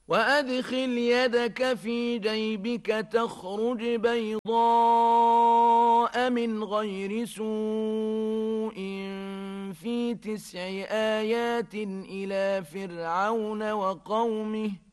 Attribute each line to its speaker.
Speaker 1: وأدخل يدك في جيبك تخرج بيضاء من غير سوء في 9 آيات إلى فرعون وقومه